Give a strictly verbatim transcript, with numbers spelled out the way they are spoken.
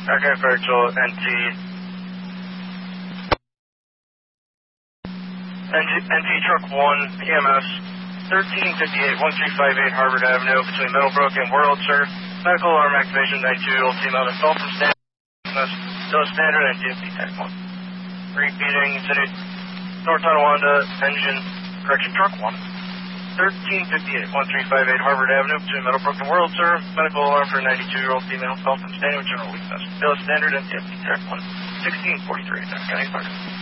Okay, Virtual, N T. NT, NT Truck one, E M S, thirteen fifty-eight, one three five eight Harvard Avenue, between Middlebrook and World, sir. Medical alarm activation ninety-two, old female, assault from standard, still standard, and T F T tag one. Repeating, City, North Tonawanda, engine, correction, Truck one. thirteen fifty-eight, one three five eight Harvard Avenue, between Middlebrook and World, sir. Medical alarm for ninety-two-year-old female, assault from standard, with general weakness. Still standard, and T F T tag one. sixteen forty-three, County Park.